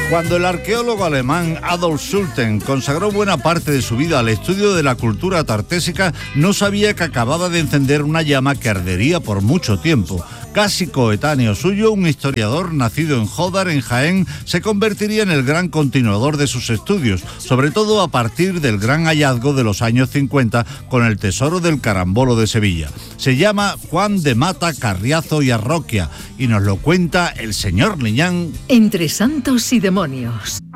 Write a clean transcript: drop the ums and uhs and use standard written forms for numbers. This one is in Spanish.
Cuando el arqueólogo alemán Adolf Schulten consagró buena parte de su vida al estudio de la cultura tartésica, no sabía que acababa de encender una llama que ardería por mucho tiempo. Casi coetáneo suyo, un historiador nacido en Jódar, en Jaén, se convertiría en el gran continuador de sus estudios, sobre todo a partir del gran hallazgo de los años 50 con el tesoro del Carambolo de Sevilla. Se llama Juan de Mata, Carriazo y Arroquia y nos lo cuenta el señor Liñán. Entre santos y demonios.